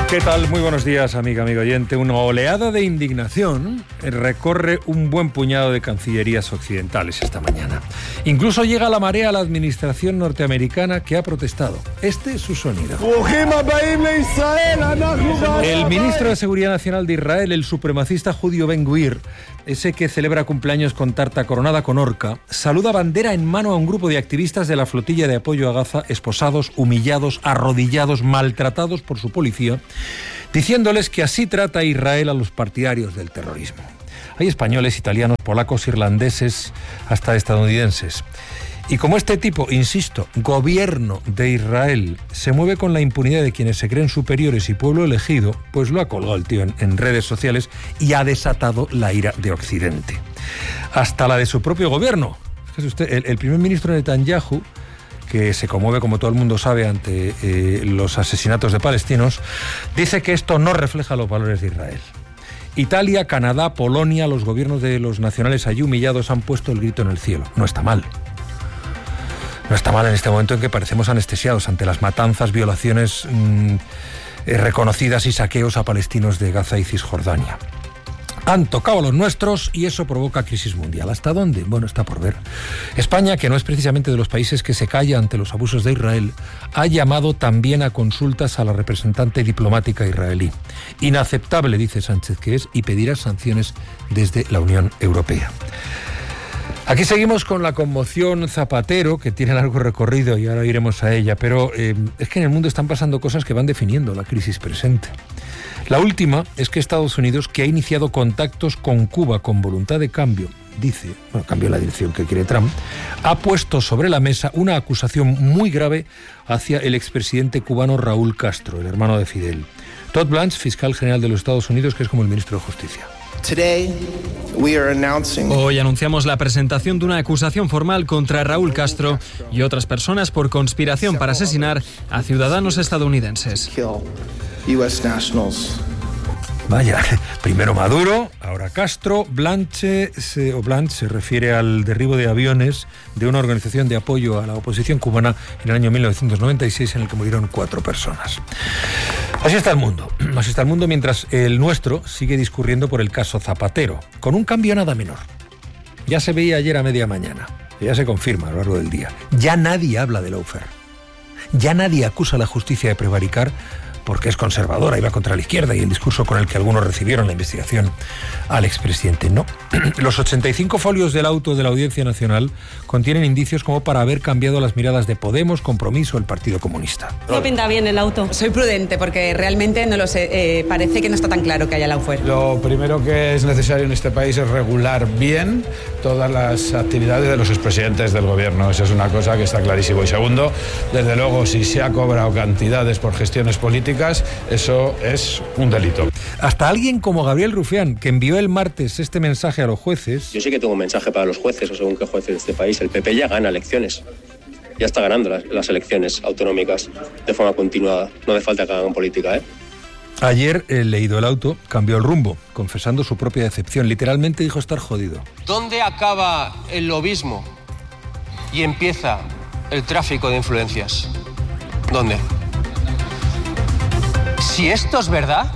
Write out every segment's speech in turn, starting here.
¿Qué tal? Muy buenos días, amigo oyente. Una oleada de indignación recorre un buen puñado de cancillerías occidentales esta mañana. Incluso llega la marea a la administración norteamericana, que ha protestado. Este es su sonido. El ministro de Seguridad Nacional de Israel, el supremacista judío Ben-Gvir, ese que celebra cumpleaños con tarta coronada con orca, saluda bandera en mano a un grupo de activistas de la flotilla de apoyo a Gaza, esposados, humillados, arrodillados, maltratados por su policía, diciéndoles que así trata Israel a los partidarios del terrorismo. Hay españoles, italianos, polacos, irlandeses, hasta estadounidenses. Y como este tipo, insisto, gobierno de Israel, se mueve con la impunidad de quienes se creen superiores y pueblo elegido, pues lo ha colgado el tío en redes sociales y ha desatado la ira de Occidente. Hasta la de su propio gobierno. Fíjese usted, el primer ministro Netanyahu, que se conmueve, como todo el mundo sabe, ante los asesinatos de palestinos, dice que esto no refleja los valores de Israel. Italia, Canadá, Polonia, los gobiernos de los nacionales allí humillados han puesto el grito en el cielo. No está mal. No está mal en este momento en que parecemos anestesiados ante las matanzas, violaciones reconocidas y saqueos a palestinos de Gaza y Cisjordania. Han tocado a los nuestros y eso provoca crisis mundial. ¿Hasta dónde? Bueno, está por ver. España, que no es precisamente de los países que se calla ante los abusos de Israel, ha llamado también a consultas a la representante diplomática israelí. Inaceptable, dice Sánchez, que es, y pedirá sanciones desde la Unión Europea. Aquí seguimos con la conmoción Zapatero, que tiene largo recorrido y ahora iremos a ella, pero es que en el mundo están pasando cosas que van definiendo la crisis presente. La última es que Estados Unidos, que ha iniciado contactos con Cuba con voluntad de cambio, dice, bueno, cambio la dirección que quiere Trump, ha puesto sobre la mesa una acusación muy grave hacia el expresidente cubano Raúl Castro, el hermano de Fidel. Todd Blanche, fiscal general de los Estados Unidos, que es como el ministro de Justicia. Hoy anunciamos la presentación de una acusación formal contra Raúl Castro y otras personas por conspiración para asesinar a ciudadanos estadounidenses. Vaya, primero Maduro, ahora Castro. Blanche se refiere al derribo de aviones de una organización de apoyo a la oposición cubana en el año 1996, en el que murieron 4 personas. Así está el mundo, mientras el nuestro sigue discurriendo por el caso Zapatero, con un cambio nada menor. Ya se veía ayer a media mañana, ya se confirma a lo largo del día. Ya nadie habla de lawfare. Ya nadie acusa a la justicia de prevaricar porque es conservadora, iba contra la izquierda, y el discurso con el que algunos recibieron la investigación al expresidente. No. Los 85 folios del auto de la Audiencia Nacional contienen indicios como para haber cambiado las miradas de Podemos, Compromiso o el Partido Comunista. No pinta bien el auto. Soy prudente porque realmente no lo sé. Parece que no está tan claro que haya lawfare. Lo primero que es necesario en este país es regular bien todas las actividades de los expresidentes del gobierno. Esa es una cosa que está clarísimo. Y segundo, desde luego, si se ha cobrado cantidades por gestiones políticas, eso es un delito. Hasta alguien como Gabriel Rufián, que envió el martes este mensaje a los jueces. Yo sí que tengo un mensaje para los jueces, o según qué jueces de este país. El PP ya gana elecciones. Ya está ganando las elecciones autonómicas de forma continuada. No hace falta que hagan política, ¿eh? Ayer, leído el auto, cambió el rumbo, confesando su propia decepción. Literalmente dijo estar jodido. ¿Dónde acaba el lobismo y empieza el tráfico de influencias? ¿Dónde? Si esto es verdad,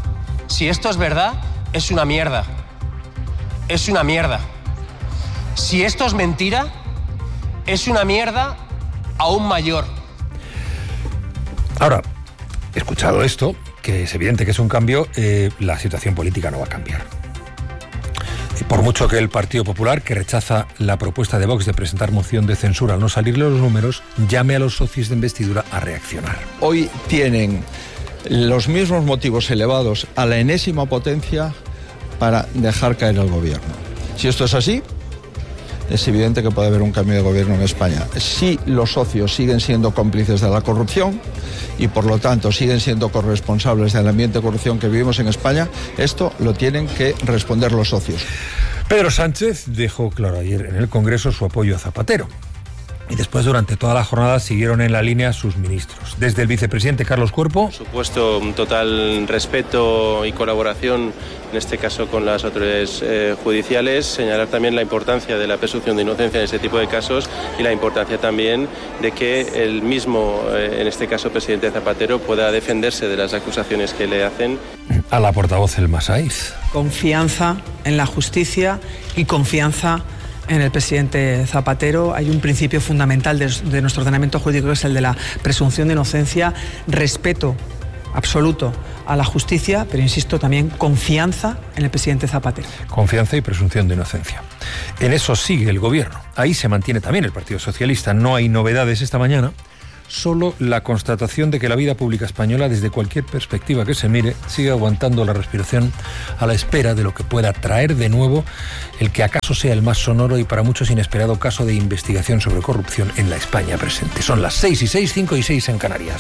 es una mierda. Es una mierda. Si esto es mentira, es una mierda aún mayor. Ahora, escuchado esto, que es evidente que es un cambio, la situación política no va a cambiar. Por mucho que el Partido Popular, que rechaza la propuesta de Vox de presentar moción de censura al no salirle los números, llame a los socios de investidura a reaccionar. Hoy tienen los mismos motivos elevados a la enésima potencia para dejar caer al gobierno. Si esto es así, es evidente que puede haber un cambio de gobierno en España. Si los socios siguen siendo cómplices de la corrupción y por lo tanto siguen siendo corresponsables del ambiente de corrupción que vivimos en España, esto lo tienen que responder los socios. Pedro Sánchez dejó claro ayer en el Congreso su apoyo a Zapatero. Y después, durante toda la jornada, siguieron en la línea sus ministros. Desde el vicepresidente Carlos Cuerpo. Por supuesto, un total respeto y colaboración, en este caso con las autoridades judiciales. Señalar también la importancia de la presunción de inocencia en este tipo de casos y la importancia también de que el mismo, en este caso, presidente Zapatero, pueda defenderse de las acusaciones que le hacen. A la portavoz Elma Saiz. Confianza en la justicia y confianza en el presidente Zapatero. Hay un principio fundamental de nuestro ordenamiento jurídico, que es el de la presunción de inocencia, respeto absoluto a la justicia, pero insisto, también confianza en el presidente Zapatero. Confianza y presunción de inocencia. En eso sigue el gobierno. Ahí se mantiene también el Partido Socialista. No hay novedades esta mañana. Solo la constatación de que la vida pública española, desde cualquier perspectiva que se mire, sigue aguantando la respiración a la espera de lo que pueda traer de nuevo el que acaso sea el más sonoro y para muchos inesperado caso de investigación sobre corrupción en la España presente. Son las 6:06, 5:06 en Canarias.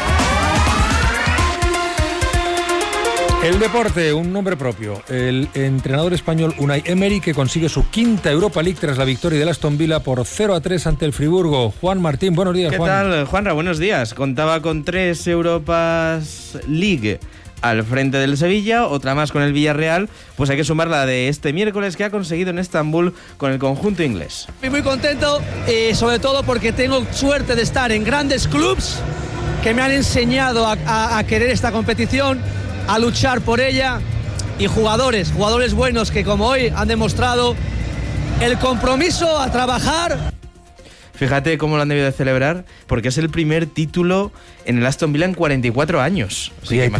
El deporte, un nombre propio. El entrenador español Unai Emery, que consigue su quinta Europa League tras la victoria del Aston Villa por 0-3 ante el Friburgo. Juan Martín, buenos días, Juan. ¿Qué tal, Juanra? Buenos días. Contaba con 3 Europas League al frente del Sevilla, otra más con el Villarreal, pues hay que sumar la de este miércoles que ha conseguido en Estambul con el conjunto inglés. Estoy muy contento, sobre todo porque tengo suerte de estar en grandes clubs que me han enseñado a querer esta competición, a luchar por ella, y jugadores buenos que como hoy han demostrado el compromiso a trabajar. Fíjate cómo lo han debido de celebrar, porque es el primer título en el Aston Villa en 44 años. Sí, hay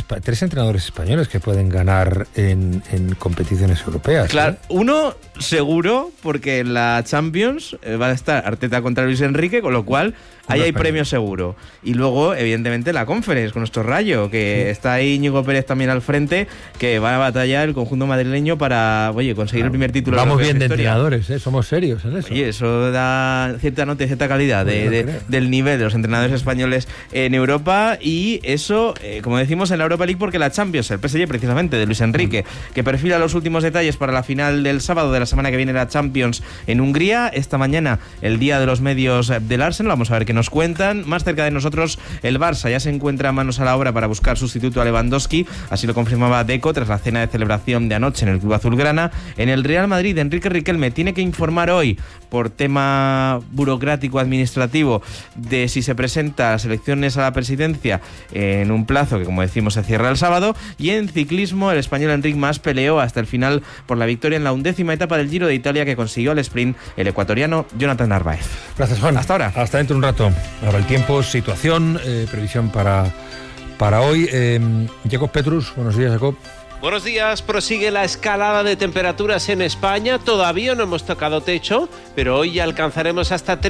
3 entrenadores españoles que pueden ganar en competiciones europeas. Claro, uno seguro, porque en la Champions va a estar Arteta contra Luis Enrique, con lo cual ahí hay premio seguro. Y luego, evidentemente, la Conference con nuestro Rayo, que está ahí Íñigo Pérez también al frente, que va a batallar el conjunto madrileño para, conseguir el primer título. Vamos bien de entrenadores, somos serios en eso. Oye, eso da cierta nota y cierta calidad del nivel de los entrenadores españoles en Europa, y eso, como decimos, en la Europa League, porque la Champions, el PSG precisamente de Luis Enrique, que perfila los últimos detalles para la final del sábado de la semana que viene, la Champions en Hungría. Esta mañana, el día de los medios del Arsenal, vamos a ver qué nos cuentan. Más cerca de nosotros, el Barça ya se encuentra manos a la obra para buscar sustituto a Lewandowski, así lo confirmaba Deco tras la cena de celebración de anoche en el Club Azulgrana. En el Real Madrid, Enrique Riquelme tiene que informar hoy, por tema burocrático administrativo, de si se presenta a las elecciones a la presidencia en un plazo que, como decimos, se cierra el sábado. Y en ciclismo, el español Enric Mas peleó hasta el final por la victoria en la 11ª etapa del Giro de Italia, que consiguió al sprint el ecuatoriano Jonathan Narváez. Gracias, Juan. Hasta ahora. Hasta dentro de un rato. Ahora el tiempo, situación, previsión para hoy. Jacob Petrus, buenos días, Jacob. Buenos días. Prosigue la escalada de temperaturas en España. Todavía no hemos tocado techo, pero hoy ya alcanzaremos hasta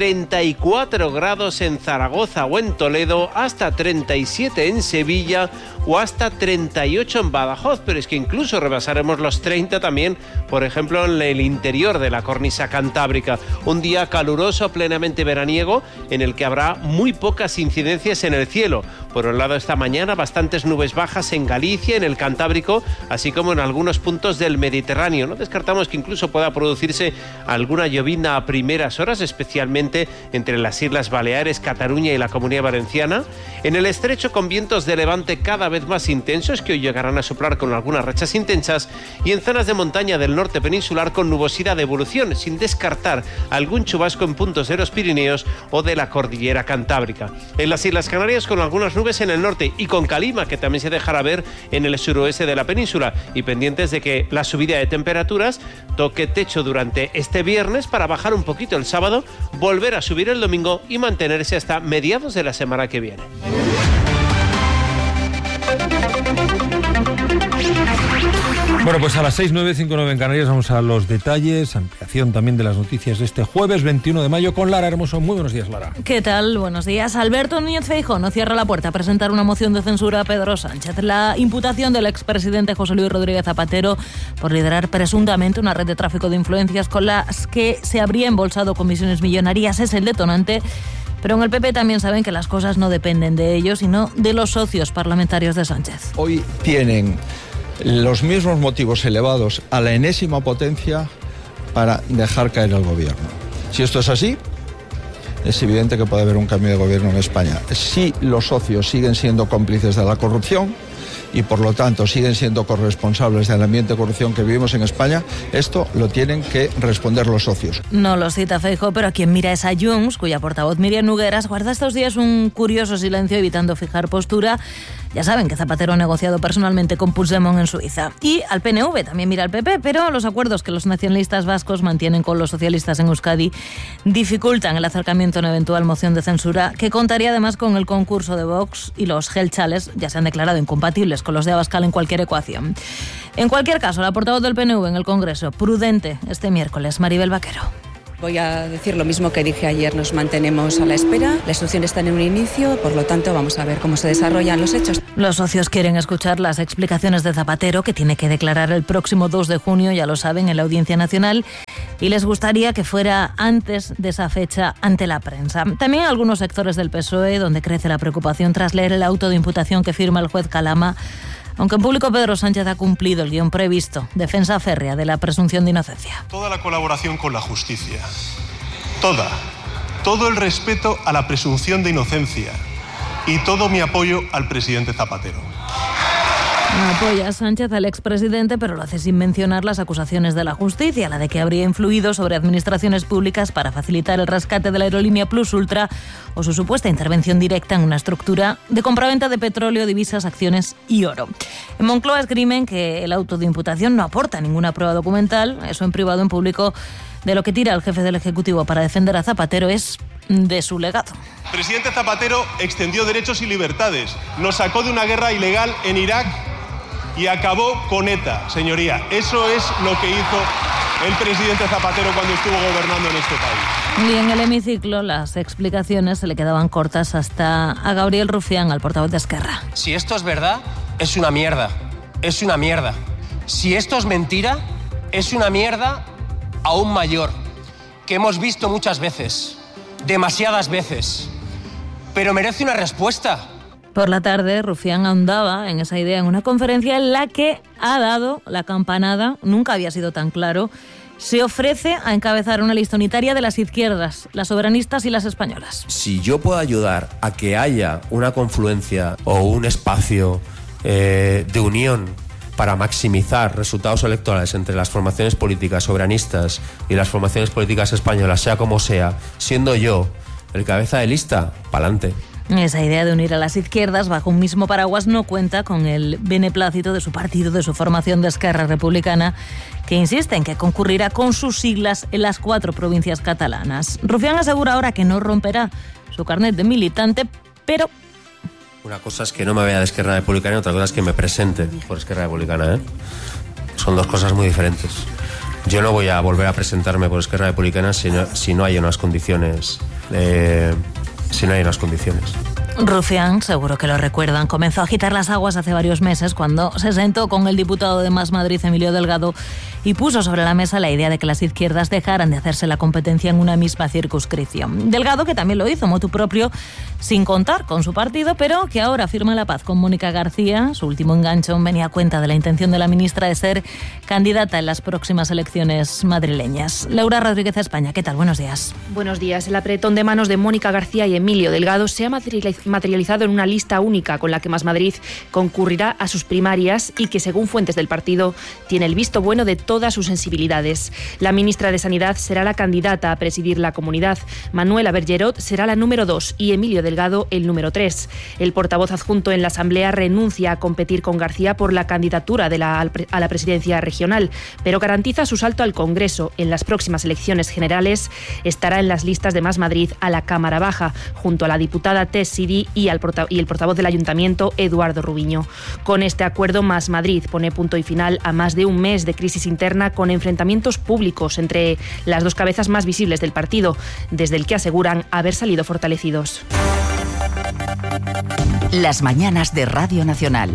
34 grados en Zaragoza o en Toledo, hasta 37 en Sevilla o hasta 38 en Badajoz. Pero es que incluso rebasaremos los 30 también, por ejemplo, en el interior de la cornisa cantábrica. Un día caluroso, plenamente veraniego, en el que habrá muy pocas incidencias en el cielo. Por un lado, esta mañana bastantes nubes bajas en Galicia, en el Cantábrico, así como en algunos puntos del Mediterráneo. No descartamos que incluso pueda producirse alguna llovizna a primeras horas, especialmente entre las Islas Baleares, Cataluña y la Comunidad Valenciana. En el estrecho, con vientos de levante cada vez más intensos, que hoy llegarán a soplar con algunas rachas intensas, y en zonas de montaña del norte peninsular con nubosidad de evolución, sin descartar algún chubasco en puntos de los Pirineos o de la Cordillera Cantábrica. En las Islas Canarias, con algunas nubes en el norte y con calima, que también se dejará ver en el suroeste de la península, y pendientes de que la subida de temperaturas toque techo durante este viernes para bajar un poquito el sábado, volver a subir el domingo y mantenerse hasta mediados de la semana que viene. Bueno, pues a las 6:59 en Canarias vamos a los detalles, ampliación también de las noticias de este jueves 21 de mayo con Lara Hermoso. Muy buenos días, Lara. ¿Qué tal? Buenos días. Alberto Núñez Feijóo no cierra la puerta a presentar una moción de censura a Pedro Sánchez. La imputación del expresidente José Luis Rodríguez Zapatero por liderar presuntamente una red de tráfico de influencias con las que se habría embolsado comisiones millonarias es el detonante. Pero en el PP también saben que las cosas no dependen de ellos, sino de los socios parlamentarios de Sánchez. Hoy tienen los mismos motivos elevados a la enésima potencia para dejar caer al gobierno. Si esto es así, es evidente que puede haber un cambio de gobierno en España. Si los socios siguen siendo cómplices de la corrupción y por lo tanto siguen siendo corresponsables del ambiente de corrupción que vivimos en España, esto lo tienen que responder los socios. No lo cita Feijóo, pero a quien mira es a Junts, cuya portavoz Míriam Nogueras guarda estos días un curioso silencio evitando fijar postura. Ya saben que Zapatero ha negociado personalmente con Puigdemont en Suiza. Y al PNV también mira al PP, pero los acuerdos que los nacionalistas vascos mantienen con los socialistas en Euskadi dificultan el acercamiento a una eventual moción de censura que contaría además con el concurso de Vox, y los gelchales ya se han declarado incompatibles con los de Abascal en cualquier ecuación. En cualquier caso, la portavoz del PNV en el Congreso, prudente este miércoles, Maribel Vaquero. Voy a decir lo mismo que dije ayer, nos mantenemos a la espera. La instrucción está en un inicio, por lo tanto vamos a ver cómo se desarrollan los hechos. Los socios quieren escuchar las explicaciones de Zapatero, que tiene que declarar el próximo 2 de junio, ya lo saben, en la Audiencia Nacional, y les gustaría que fuera antes de esa fecha ante la prensa. También algunos sectores del PSOE, donde crece la preocupación tras leer el auto de imputación que firma el juez Calama, aunque en público Pedro Sánchez ha cumplido el guión previsto, defensa férrea de la presunción de inocencia. Toda la colaboración con la justicia, todo el respeto a la presunción de inocencia y todo mi apoyo al presidente Zapatero. Apoya a Sánchez al expresidente, pero lo hace sin mencionar las acusaciones de la justicia, la de que habría influido sobre administraciones públicas para facilitar el rescate de la aerolínea Plus Ultra o su supuesta intervención directa en una estructura de compraventa de petróleo, divisas, acciones y oro. En Moncloa esgrimen que el auto de imputación no aporta ninguna prueba documental. Eso en privado, en público, de lo que tira el jefe del Ejecutivo para defender a Zapatero es de su legado. El presidente Zapatero extendió derechos y libertades, nos sacó de una guerra ilegal en Irak y acabó con ETA, señoría. Eso es lo que hizo el presidente Zapatero cuando estuvo gobernando en este país. Y en el hemiciclo las explicaciones se le quedaban cortas hasta a Gabriel Rufián, al portavoz de Esquerra. Si esto es verdad, es una mierda. Es una mierda. Si esto es mentira, es una mierda aún mayor, que hemos visto muchas veces, demasiadas veces, pero merece una respuesta. Por la tarde, Rufián ahondaba en esa idea en una conferencia en la que ha dado la campanada, nunca había sido tan claro. Se ofrece a encabezar una lista unitaria de las izquierdas, las soberanistas y las españolas. Si yo puedo ayudar a que haya una confluencia o un espacio de unión para maximizar resultados electorales entre las formaciones políticas soberanistas y las formaciones políticas españolas, sea como sea, siendo yo el cabeza de lista, pa'lante. Esa idea de unir a las izquierdas bajo un mismo paraguas no cuenta con el beneplácito de su partido, de su formación de Esquerra Republicana, que insiste en que concurrirá con sus siglas en las 4 provincias catalanas. Rufián asegura ahora que no romperá su carnet de militante, pero... Una cosa es que no me vaya de Esquerra Republicana y otra cosa es que me presente por Esquerra Republicana, ¿eh? Son dos cosas muy diferentes. Yo no voy a volver a presentarme por Esquerra Republicana si no hay unas condiciones... Rufián, seguro que lo recuerdan, comenzó a agitar las aguas hace varios meses cuando se sentó con el diputado de Más Madrid, Emilio Delgado, y puso sobre la mesa la idea de que las izquierdas dejaran de hacerse la competencia en una misma circunscripción. Delgado, que también lo hizo motu propio, sin contar con su partido, pero que ahora firma la paz con Mónica García. Su último enganchón venía a cuenta de la intención de la ministra de ser candidata en las próximas elecciones madrileñas. Laura Rodríguez, España, ¿qué tal? Buenos días. Buenos días. El apretón de manos de Mónica García y Emilio Delgado se ha materializado en una lista única con la que Más Madrid concurrirá a sus primarias y que, según fuentes del partido, tiene el visto bueno de todas sus sensibilidades. La ministra de Sanidad será la candidata a presidir la comunidad. Manuela Bergerot será la número 2 y Emilio Delgado el número 3. El portavoz adjunto en la Asamblea renuncia a competir con García por la candidatura a la presidencia regional, pero garantiza su salto al Congreso. En las próximas elecciones generales estará en las listas de Más Madrid a la Cámara Baja, junto a la diputada Tess Sidi y el portavoz del Ayuntamiento, Eduardo Rubiño. Con este acuerdo, Más Madrid pone punto y final a más de un mes de crisis interna con enfrentamientos públicos entre las dos cabezas más visibles del partido, desde el que aseguran haber salido fortalecidos. Las mañanas de Radio Nacional.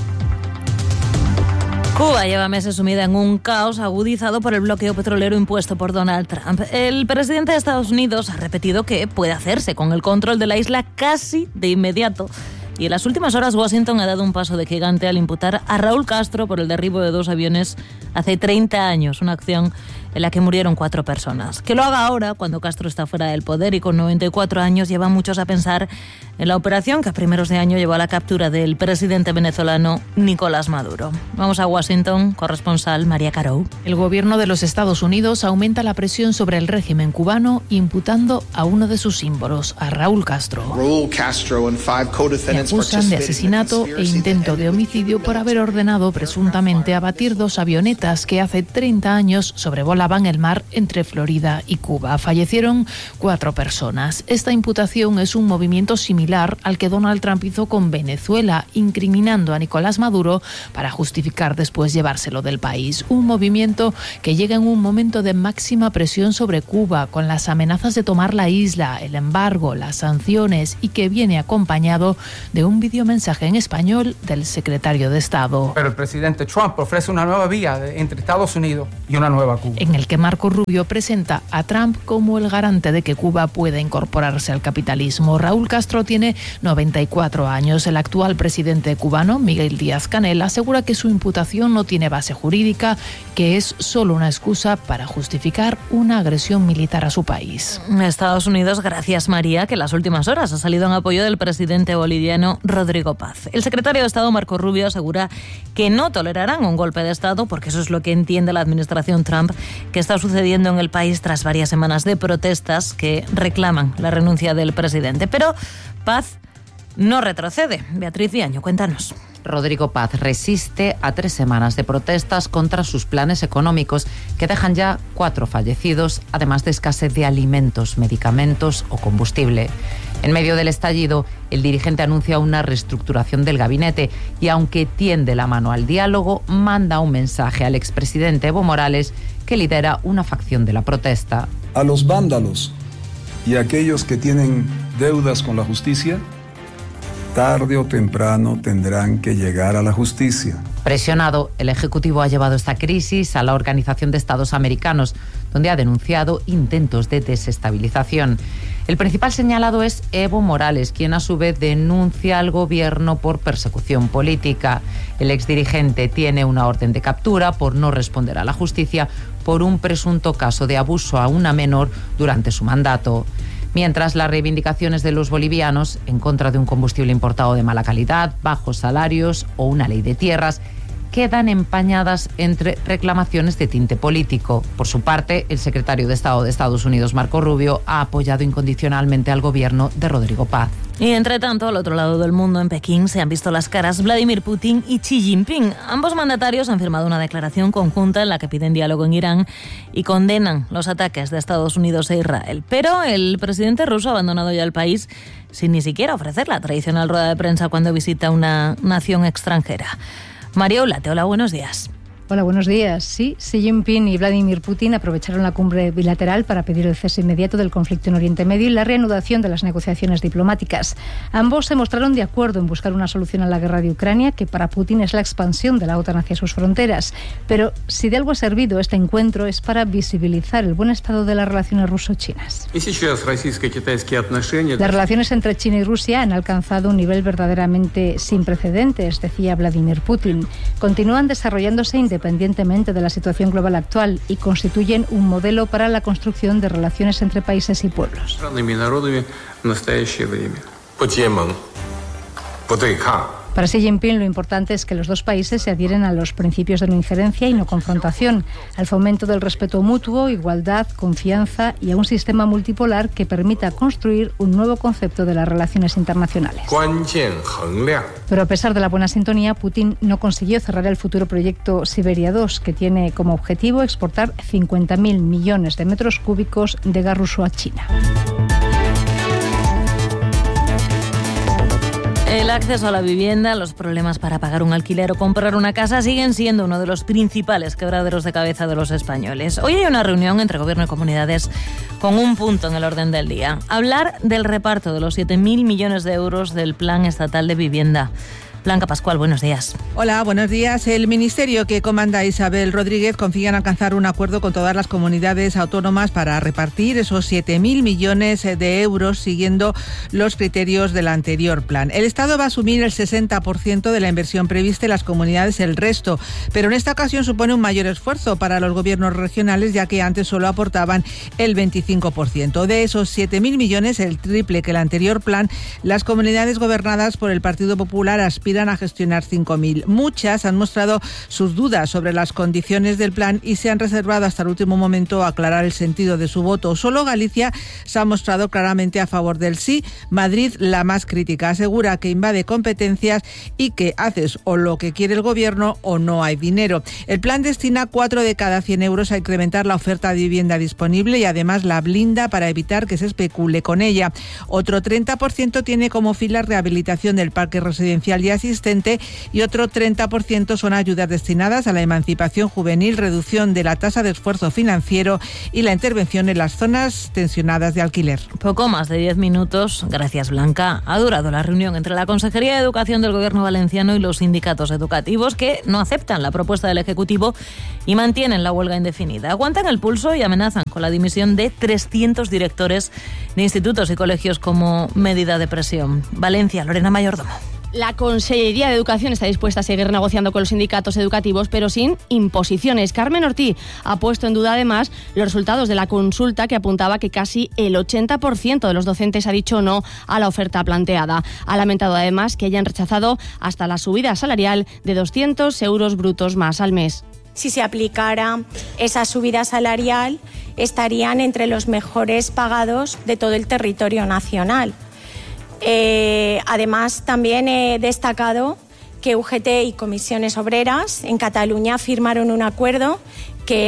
Cuba lleva meses sumida en un caos agudizado por el bloqueo petrolero impuesto por Donald Trump. El presidente de Estados Unidos ha repetido que puede hacerse con el control de la isla casi de inmediato. Y en las últimas horas Washington ha dado un paso de gigante al imputar a Raúl Castro por el derribo de 2 aviones hace 30 años, una acción en la que murieron 4 personas. Que lo haga ahora, cuando Castro está fuera del poder y con 94 años, lleva a muchos a pensar en la operación que a primeros de año llevó a la captura del presidente venezolano Nicolás Maduro. Vamos a Washington, corresponsal María Carou. El gobierno de los Estados Unidos aumenta la presión sobre el régimen cubano, imputando a uno de sus símbolos, a Raúl Castro. Le acusan de asesinato e intento de homicidio por haber ordenado presuntamente abatir 2 avionetas que hace 30 años sobrevolaban el mar entre Florida y Cuba. Fallecieron 4 personas. Esta imputación es un movimiento similar al que Donald Trump hizo con Venezuela, incriminando a Nicolás Maduro para justificar después llevárselo del país. Un movimiento que llega en un momento de máxima presión sobre Cuba, con las amenazas de tomar la isla, el embargo, las sanciones, y que viene acompañado de un videomensaje en español del secretario de Estado. Pero el presidente Trump ofrece una nueva vía entre Estados Unidos y una nueva Cuba. En el que Marco Rubio presenta a Trump como el garante de que Cuba pueda incorporarse al capitalismo. Raúl Castro tiene 94 años. El actual presidente cubano, Miguel Díaz-Canel, asegura que su imputación no tiene base jurídica, que es solo una excusa para justificar una agresión militar a su país. Estados Unidos, gracias María, que en las últimas horas ha salido en apoyo del presidente boliviano Rodrigo Paz. El secretario de Estado, Marco Rubio, asegura que no tolerarán un golpe de Estado, porque eso es lo que entiende la administración Trump que está sucediendo en el país tras varias semanas de protestas que reclaman la renuncia del presidente. Pero Paz no retrocede. Beatriz Viaño, cuéntanos. Rodrigo Paz resiste a 3 semanas de protestas contra sus planes económicos que dejan ya 4 fallecidos, además de escasez de alimentos, medicamentos o combustible. En medio del estallido, el dirigente anuncia una reestructuración del gabinete y, aunque tiende la mano al diálogo, manda un mensaje al expresidente Evo Morales, que lidera una facción de la protesta. A los vándalos y a aquellos que tienen deudas con la justicia, tarde o temprano tendrán que llegar a la justicia. Presionado, el Ejecutivo ha llevado esta crisis a la Organización de Estados Americanos, donde ha denunciado intentos de desestabilización. El principal señalado es Evo Morales, quien a su vez denuncia al gobierno por persecución política. El exdirigente tiene una orden de captura por no responder a la justicia por un presunto caso de abuso a una menor durante su mandato. Mientras, las reivindicaciones de los bolivianos en contra de un combustible importado de mala calidad, bajos salarios o una ley de tierras quedan empañadas entre reclamaciones de tinte político. Por su parte, el secretario de Estado de Estados Unidos, Marco Rubio, ha apoyado incondicionalmente al gobierno de Rodrigo Paz. Y entre tanto, al otro lado del mundo, en Pekín, se han visto las caras Vladimir Putin y Xi Jinping. Ambos mandatarios han firmado una declaración conjunta en la que piden diálogo en Irán y condenan los ataques de Estados Unidos e Israel. Pero el presidente ruso ha abandonado ya el país sin ni siquiera ofrecer la tradicional rueda de prensa cuando visita una nación extranjera. María Ulate, hola, buenos días. Hola, buenos días. Sí, Xi Jinping y Vladimir Putin aprovecharon la cumbre bilateral para pedir el cese inmediato del conflicto en Oriente Medio y la reanudación de las negociaciones diplomáticas. Ambos se mostraron de acuerdo en buscar una solución a la guerra de Ucrania, que para Putin es la expansión de la OTAN hacia sus fronteras. Pero si de algo ha servido este encuentro es para visibilizar el buen estado de las relaciones ruso-chinas. Las relaciones entre China y Rusia han alcanzado un nivel verdaderamente sin precedentes, decía Vladimir Putin. Continúan desarrollándose independientemente de la situación global actual y constituyen un modelo para la construcción de relaciones entre países y pueblos. Para Xi Jinping lo importante es que los dos países se adhieren a los principios de no injerencia y no confrontación, al fomento del respeto mutuo, igualdad, confianza y a un sistema multipolar que permita construir un nuevo concepto de las relaciones internacionales. Pero a pesar de la buena sintonía, Putin no consiguió cerrar el futuro proyecto Siberia 2, que tiene como objetivo exportar 50.000 millones de metros cúbicos de gas ruso a China. El acceso a la vivienda, los problemas para pagar un alquiler o comprar una casa siguen siendo uno de los principales quebraderos de cabeza de los españoles. Hoy hay una reunión entre Gobierno y comunidades con un punto en el orden del día: hablar del reparto de los 7.000 millones de euros del Plan Estatal de Vivienda. Blanca Pascual, buenos días. Hola, buenos días. El ministerio que comanda Isabel Rodríguez confía en alcanzar un acuerdo con todas las comunidades autónomas para repartir esos 7.000 millones de euros siguiendo los criterios del anterior plan. El Estado va a asumir el 60% de la inversión prevista y las comunidades el resto, pero en esta ocasión supone un mayor esfuerzo para los gobiernos regionales, ya que antes solo aportaban el 25%. De esos 7.000 millones, el triple que el anterior plan, las comunidades gobernadas por el Partido Popular aspiran a gestionar 5.000. Muchas han mostrado sus dudas sobre las condiciones del plan y se han reservado hasta el último momento a aclarar el sentido de su voto. Solo Galicia se ha mostrado claramente a favor del sí. Madrid, la más crítica, asegura que invade competencias y que haces o lo que quiere el gobierno o no hay dinero. El plan destina 4 de cada 100 euros a incrementar la oferta de vivienda disponible y además la blinda para evitar que se especule con ella. Otro 30% tiene como fin la rehabilitación del parque residencial y asistente y otro 30% son ayudas destinadas a la emancipación juvenil, reducción de la tasa de esfuerzo financiero y la intervención en las zonas tensionadas de alquiler. Poco más de 10 minutos, gracias Blanca, ha durado la reunión entre la Consejería de Educación del Gobierno valenciano y los sindicatos educativos que no aceptan la propuesta del Ejecutivo y mantienen la huelga indefinida. Aguantan el pulso y amenazan con la dimisión de 300 directores de institutos y colegios como medida de presión. Valencia, Lorena Mayordomo. La Consellería de Educación está dispuesta a seguir negociando con los sindicatos educativos, pero sin imposiciones. Carmen Ortí ha puesto en duda además los resultados de la consulta que apuntaba que casi el 80% de los docentes ha dicho no a la oferta planteada. Ha lamentado además que hayan rechazado hasta la subida salarial de 200 euros brutos más al mes. Si se aplicara esa subida salarial, estarían entre los mejores pagados de todo el territorio nacional. Además, también he destacado que UGT y Comisiones Obreras en Cataluña firmaron un acuerdo que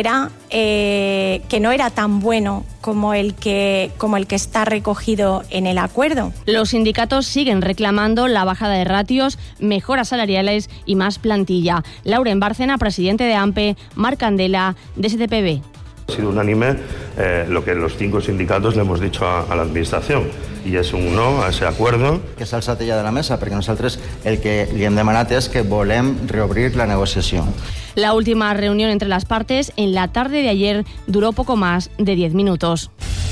no era tan bueno como el que está recogido en el acuerdo. Los sindicatos siguen reclamando la bajada de ratios, mejoras salariales y más plantilla. Lauren Bárcena, presidente de AMPE, Marc Candela, de STPB. Ha sido unánime lo que los 5 sindicatos le hemos dicho a la Administración i és un no a ese acuerdo. Que s'ha alçat ella de la mesa, perquè nosaltres el que li hem demanat és que volem reobrir la negociació. La última reunión entre las partes en la tarde de ayer duró poco más de 10 minutos.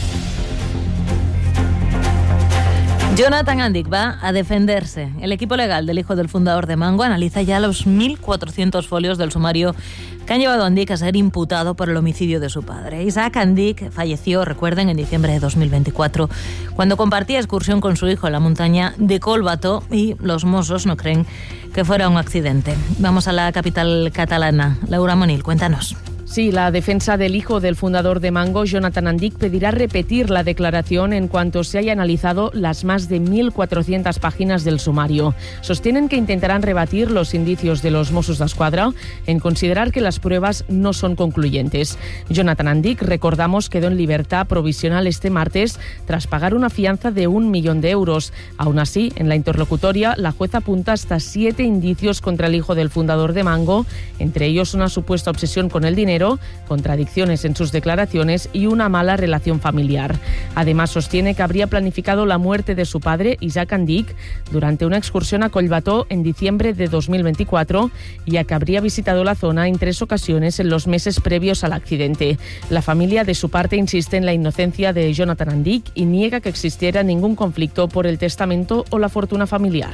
Jonathan Andic va a defenderse. El equipo legal del hijo del fundador de Mango analiza ya los 1.400 folios del sumario que han llevado a Andic a ser imputado por el homicidio de su padre. Isaac Andic falleció, recuerden, en diciembre de 2024, cuando compartía excursión con su hijo en la montaña de Collbató y los Mossos no creen que fuera un accidente. Vamos a la capital catalana. Laura Monil, cuéntanos. Sí, la defensa del hijo del fundador de Mango, Jonathan Andic, pedirá repetir la declaración en cuanto se haya analizado las más de 1.400 páginas del sumario. Sostienen que intentarán rebatir los indicios de los Mossos d'Esquadra en considerar que las pruebas no son concluyentes. Jonathan Andic, recordamos, quedó en libertad provisional este martes tras pagar una fianza de 1 millón de euros. Aún así, en la interlocutoria, la jueza apunta hasta 7 indicios contra el hijo del fundador de Mango, entre ellos una supuesta obsesión con el dinero, contradicciones en sus declaraciones y una mala relación familiar. Además, sostiene que habría planificado la muerte de su padre, Isaac Andic, durante una excursión a Collbató en diciembre de 2024 y a que habría visitado la zona en 3 ocasiones en los meses previos al accidente. La familia, de su parte, insiste en la inocencia de Jonathan Andic y niega que existiera ningún conflicto por el testamento o la fortuna familiar.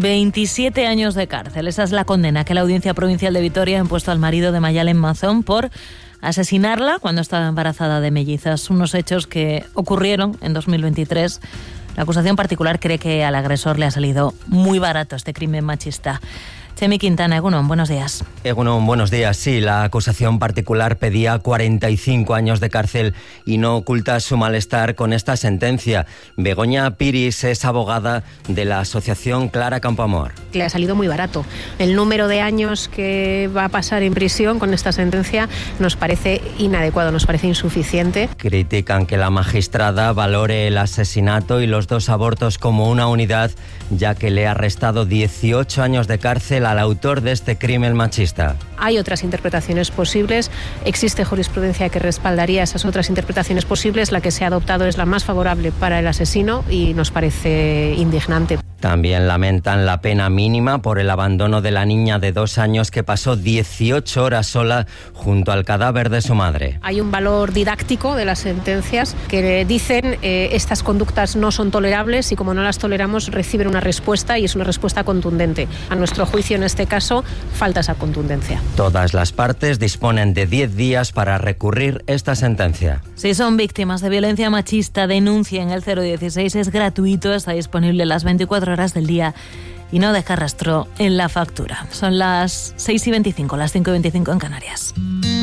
27 años de cárcel. Esa es la condena que la Audiencia Provincial de Vitoria ha impuesto al marido de Mayalen Mazón por asesinarla cuando estaba embarazada de mellizas. Unos hechos que ocurrieron en 2023. La acusación particular cree que al agresor le ha salido muy barato este crimen machista. Chemi Quintana, Egunon, buenos días. Egunon, buenos días. Sí, la acusación particular pedía 45 años de cárcel y no oculta su malestar con esta sentencia. Begoña Piris es abogada de la asociación Clara Campoamor. Le ha salido muy barato. El número de años que va a pasar en prisión con esta sentencia nos parece inadecuado, nos parece insuficiente. Critican que la magistrada valore el asesinato y los 2 abortos como una unidad, ya que le ha restado 18 años de cárcel al autor de este crimen machista. Hay otras interpretaciones posibles, existe jurisprudencia que respaldaría esas otras interpretaciones posibles, la que se ha adoptado es la más favorable para el asesino y nos parece indignante. También lamentan la pena mínima por el abandono de la niña de 2 años que pasó 18 horas sola junto al cadáver de su madre. Hay un valor didáctico de las sentencias que dicen estas conductas no son tolerables y como no las toleramos reciben una respuesta y es una respuesta contundente. A nuestro juicio en este caso falta esa contundencia. Todas las partes disponen de 10 días para recurrir esta sentencia. Si son víctimas de violencia machista, denuncien el 016, es gratuito, está disponible las 24 horas del día y no deja rastro en la factura. Son las 6:25, las 5:25 en Canarias.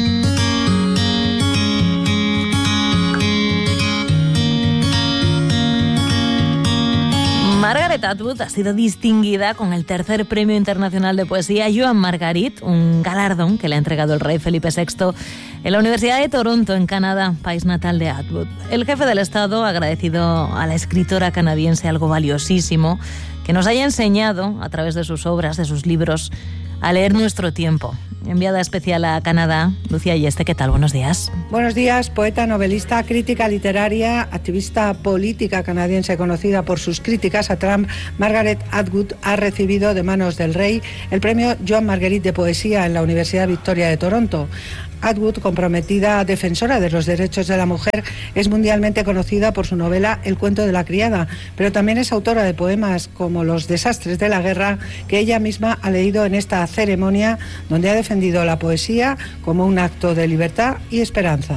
Margaret Atwood ha sido distinguida con el tercer Premio Internacional de Poesía Joan Margarit, un galardón que le ha entregado el rey Felipe VI en la Universidad de Toronto, en Canadá, país natal de Atwood. El jefe del Estado ha agradecido a la escritora canadiense algo valiosísimo, que nos haya enseñado, a través de sus obras, de sus libros, a leer nuestro tiempo. Enviada especial a Canadá, Lucía Yeste, ¿qué tal? Buenos días. Buenos días, poeta, novelista, crítica literaria, activista política canadiense conocida por sus críticas a Trump. Margaret Atwood ha recibido de manos del rey el premio Joan Margarit de Poesía en la Universidad Victoria de Toronto. Atwood, comprometida defensora de los derechos de la mujer, es mundialmente conocida por su novela El cuento de la criada, pero también es autora de poemas como Los desastres de la guerra, que ella misma ha leído en esta ceremonia, donde ha defendido la poesía como un acto de libertad y esperanza.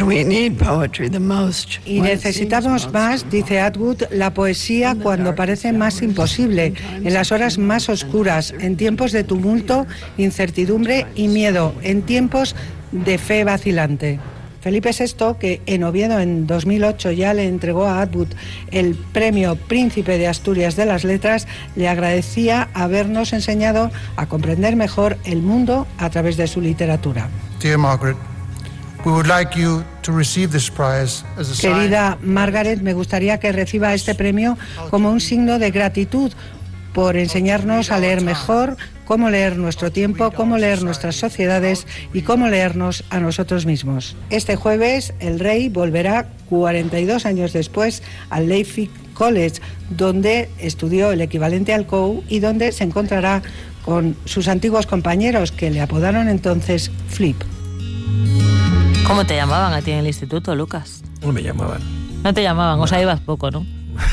Y necesitamos más, dice Atwood, la poesía cuando parece más imposible, en las horas más oscuras, en tiempos de tumulto, incertidumbre y miedo, en tiempos de fe vacilante. Felipe VI, que en Oviedo en 2008 ya le entregó a Atwood el premio Príncipe de Asturias de las Letras, le agradecía habernos enseñado a comprender mejor el mundo a través de su literatura. Dear Margaret, we would like you to receive this prize as a sign. Querida Margaret, me gustaría que reciba este premio como un signo de gratitud por enseñarnos a leer mejor, cómo leer nuestro tiempo, cómo leer nuestras sociedades y cómo leernos a nosotros mismos. Este jueves el rey volverá 42 años después al Leipzig College, donde estudió el equivalente al COU y donde se encontrará con sus antiguos compañeros que le apodaron entonces Flip. ¿Cómo te llamaban a ti en el instituto, Lucas? No me llamaban. No te llamaban, o sea, ibas poco, ¿no?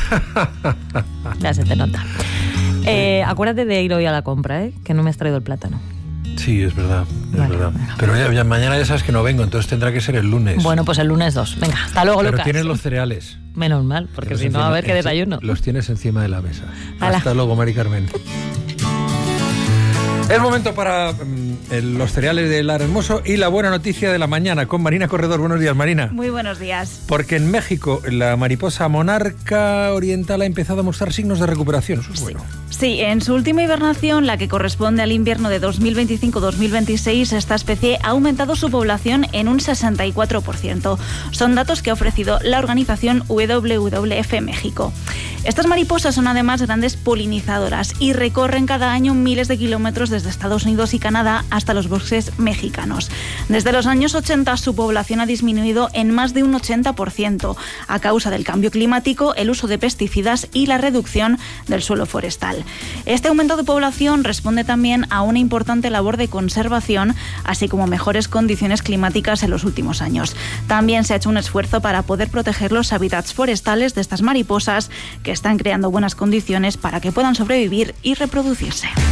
Ya se te nota. Acuérdate de ir hoy a la compra, que no me has traído el plátano. Sí, es verdad, verdad. Pero ya, mañana ya sabes que no vengo, entonces tendrá que ser el lunes. Bueno, pues el lunes 2. Venga, hasta luego, Lucas. Pero tienes los cereales. Menos mal, porque si no, a ver qué desayuno. Los tienes encima de la mesa. Hala. Hasta luego, Mari Carmen. Es momento para los cereales de Lar Hermoso y la buena noticia de la mañana con Marina Corredor. Buenos días, Marina. Muy buenos días. Porque en México la mariposa monarca oriental ha empezado a mostrar signos de recuperación. Eso es bueno. Sí, en su última hibernación, la que corresponde al invierno de 2025-2026, esta especie ha aumentado su población en un 64%. Son datos que ha ofrecido la organización WWF México. Estas mariposas son además grandes polinizadoras y recorren cada año miles de kilómetros desde Estados Unidos y Canadá hasta los bosques mexicanos. Desde los años 80 su población ha disminuido en más de un 80% a causa del cambio climático, el uso de pesticidas y la reducción del suelo forestal. Este aumento de población responde también a una importante labor de conservación, así como mejores condiciones climáticas en los últimos años. También se ha hecho un esfuerzo para poder proteger los hábitats forestales de estas mariposas que están creando buenas condiciones para que puedan sobrevivir y reproducirse.